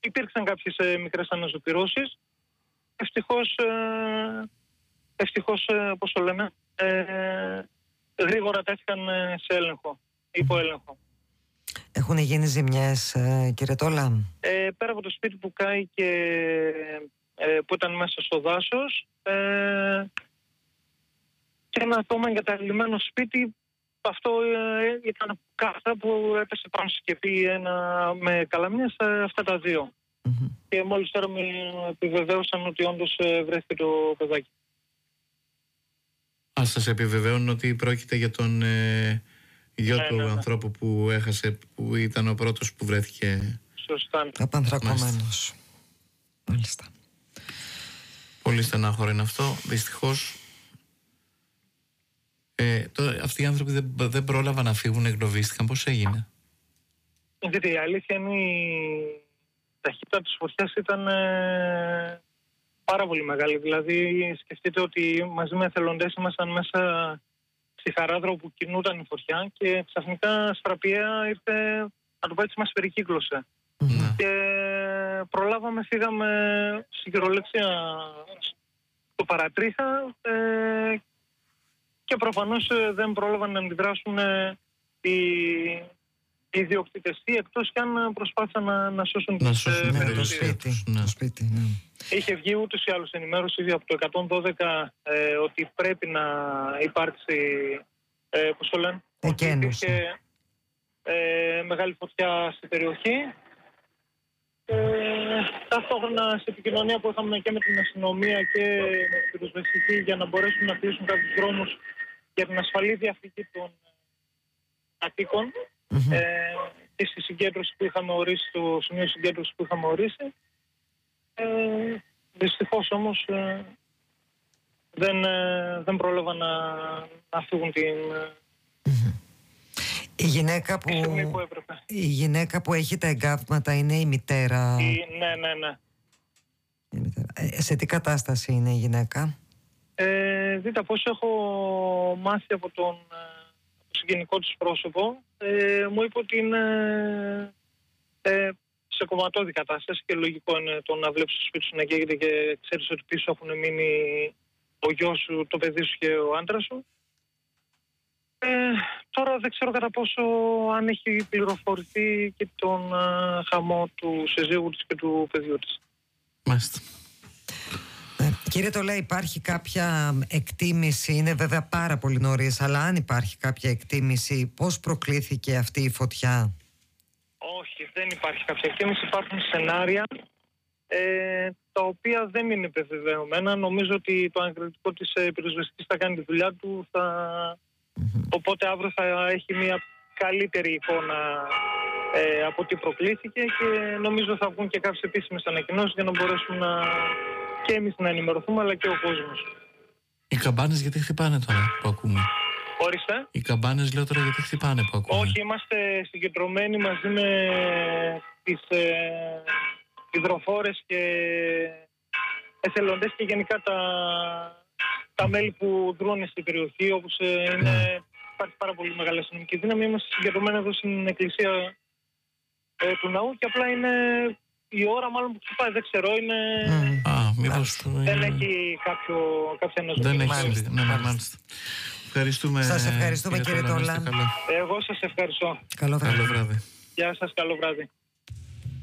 υπήρξαν κάποιες μικρές αναζωπυρώσεις. Ευτυχώς, πώς το λέμε, γρήγορα τέθηκαν σε έλεγχο, υπό έλεγχο. Έχουν γίνει ζημιές, κύριε Τόλα? Πέρα από το σπίτι που κάει και που ήταν μέσα στο δάσος, και ένα ακόμα εγκαταλειμμένο σπίτι, αυτό ήταν κάρτα που έπεσε πάνω στη σκεπή με καλαμιές, αυτά τα δύο. Και μόλις τώρα με επιβεβαίωσαν ότι όντως βρέθηκε το παιδάκι. Σας επιβεβαίωνουν ότι πρόκειται για τον γιο του ανθρώπου που έχασε, που ήταν ο πρώτος που βρέθηκε. Σωστά. Απανθρακωμένος. Μάλιστα. Πολύ στενάχωρο είναι αυτό, δυστυχώς. Αυτοί οι άνθρωποι δεν πρόλαβαν να φύγουν, εγκλωβίστηκαν. Πώς έγινε? Γιατί η αλήθεια είναι η ταχύτητα της φωτιάς ήταν πάρα πολύ μεγάλη. Δηλαδή σκεφτείτε ότι μαζί με εθελοντές ήμασταν μέσα στη χαράδρα που κινούταν η φωτιά και ξαφνικά στραπιαία ήρθε, να το πω έτσι, μας περικύκλωσε. Και προλάβαμε, φύγαμε στην κυριολεξία στο παρατρίχα, και προφανώς δεν πρόλαβαν να αντιδράσουν οι ιδιοκτήτες, εκτός και αν προσπάθησαν να σώσουν το σπίτι. Είχε βγει ούτως ή άλλως ενημέρωση ήδη από το 112 ότι πρέπει να υπάρξει, πώς το λένε, υπήρχε μεγάλη φωτιά στη περιοχή. Ταυτόχρονα σε επικοινωνία που είχαμε και με την αστυνομία και με την πυροσβεστική για να μπορέσουν να κλείσουν κάποιους δρόμους για την ασφαλή διαφυγή των κατοίκων, και στη συγκέντρωση που είχαμε ορίσει, στο σημείο συγκέντρωση που είχαμε ορίσει. Δυστυχώς όμως δεν πρόλαβα να φύγουν την... Η γυναίκα που έχει τα εγκάβματα είναι η μητέρα? Ναι. Σε τι κατάσταση είναι η γυναίκα? Δείτε, πώς έχω μάθει από τον συγγενικό της πρόσωπο, μου είπε ότι είναι σε κομματώδη κατάσταση και λογικό είναι το να βλέπεις το σπίτι σου να καίγεται και ξέρεις ότι πίσω έχουν μείνει ο γιος σου, το παιδί σου και ο άντρας σου. Τώρα δεν ξέρω κατά πόσο αν έχει πληροφορηθεί και τον χαμό του συζύγου της και του παιδιού της. Μάλιστα. Κύριε Τολά, υπάρχει κάποια εκτίμηση, είναι βέβαια πάρα πολύ νωρίς, αλλά αν υπάρχει κάποια εκτίμηση, πώς προκλήθηκε αυτή η φωτιά? Όχι, δεν υπάρχει κάποια εκτίμηση. Υπάρχουν σενάρια τα οποία δεν είναι επιβεβαιωμένα. Νομίζω ότι το ανακριτικό της πυροσβεστικής θα κάνει τη δουλειά του. Οπότε αύριο θα έχει μια καλύτερη εικόνα από τι προκλήθηκε και νομίζω θα βγουν και κάποιες επίσημες ανακοινώσεις για να μπορέσουν και εμείς να ενημερωθούμε, αλλά και ο κόσμος. Οι καμπάνες γιατί χτυπάνε τώρα που ακούμε? Ορίστε. Οι καμπάνες λέω τώρα γιατί χτυπάνε που ακούμε? Όχι, είμαστε συγκεντρωμένοι μαζί με τις υδροφόρες και εθελοντές και γενικά τα μέλη που δρούν στην περιοχή, όπως υπάρχει πάρα πολύ μεγάλη αστυνομική δύναμη. Είμαστε συγκεντρωμένοι εδώ στην εκκλησία του ναού και απλά είναι η ώρα μάλλον που ξεπάει, δεν ξέρω, είναι... δεν έχει κάποια νοσοκομεία. Μάλιστα. Ευχαριστούμε. Σας ευχαριστούμε κύριε Τόλα. Εγώ σας ευχαριστώ. Καλό βράδυ. Γεια σας, καλό βράδυ.